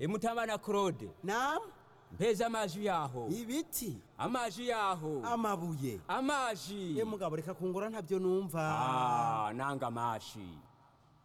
Mutabana Claude, Naam, mpeza amaji yaho. ibiti, Amaji yaho. amabuye. Amaji. Mugabo reka kungura ntavyo numva. Nanga amashi.